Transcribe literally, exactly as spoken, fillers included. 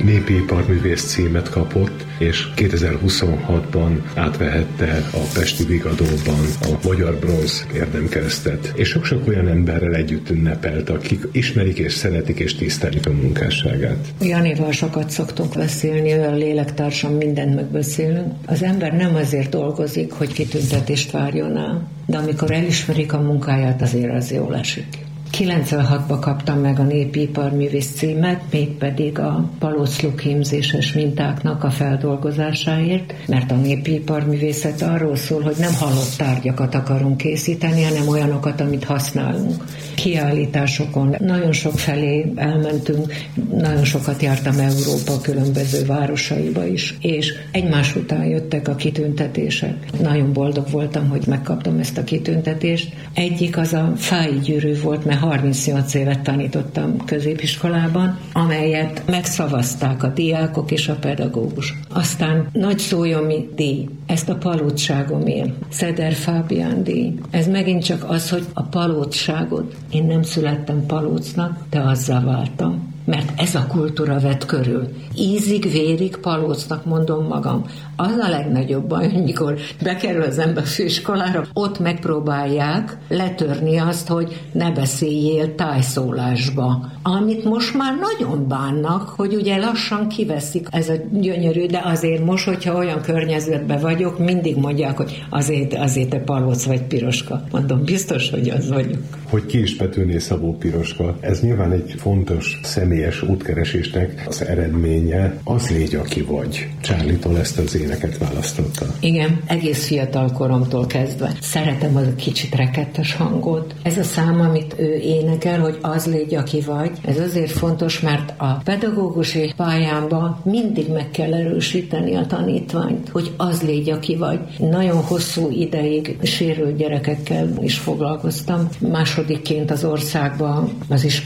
népi iparművész címet kapott, és kétezer-huszonhatban átvehette a Pesti Vigadóban a Magyar Bronz érdemkeresztet. És sok-sok olyan emberrel együtt ünnepelt, akik ismerik és szeretik és tisztelik a munkásságát. Janival sokat szoktunk beszélni, olyan lélektársam, mindent megbeszélünk. Az ember nem azért dolgozik, hogy kitüntetést várjon el, de amikor elismerik a munkáját, azért az jól esik. kilencvenhatban kaptam meg a népi iparművész címet, mégpedig a palócluk hímzéses mintáknak a feldolgozásáért, mert a népi iparművészet arról szól, hogy nem halott tárgyakat akarunk készíteni, hanem olyanokat, amit használunk. Kiállításokon nagyon sok felé elmentünk, nagyon sokat jártam Európa különböző városaiba is, és egymás után jöttek a kitüntetések. Nagyon boldog voltam, hogy megkaptam ezt a kitüntetést. Egyik az a Fái Gyűrű volt, mert harmincnyolc évet tanítottam középiskolában, amelyet megszavazták a diákok és a pedagógus. Aztán Nagy Szólyomi díj, ezt a Palótságomért, Szeder Fábián díj. Ez megint csak az, hogy a palótságot, én nem születtem palócnak, de azzal váltam. Mert ez a kultúra vett körül. Ízig, vérig palócnak mondom magam. Az a legnagyobb baj, hogy mikor bekerül az ember főiskolára, ott megpróbálják letörni azt, hogy ne beszéljél tájszólásba. Amit most már nagyon bánnak, hogy ugye lassan kiveszik ez a gyönyörű, de azért most, hogyha olyan környezetben vagyok, mindig mondják, hogy azért, azért te palóc vagy piroska. Mondom, biztos, hogy az vagyok. Hogy ki is Petőné Szabó Piroska, ez nyilván egy fontos személyes útkeresésnek az eredménye. Az légy, aki vagy. Charlie-tól ezt az éneket választotta. Igen, egész fiatal koromtól kezdve. Szeretem az a kicsit rekettes hangot. Ez a szám, amit ő énekel, hogy az légy, aki vagy, ez azért fontos, mert a pedagógusi pályámban mindig meg kell erősíteni a tanítványt, hogy az légy, aki vagy. Nagyon hosszú ideig sérült gyerekekkel is foglalkoztam. Másodikként az országban az iskolában